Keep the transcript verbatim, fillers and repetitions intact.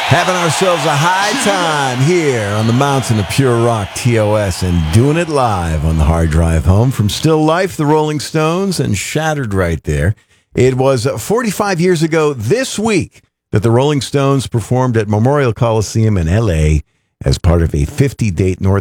Having ourselves a high time here on the mountain of pure rock, T O S, and doing it live on the hard drive home from Still Life, the Rolling Stones, and Shattered right there. It was forty-five years ago this week that the Rolling Stones performed at Memorial Coliseum in L A as part of a fifty-date North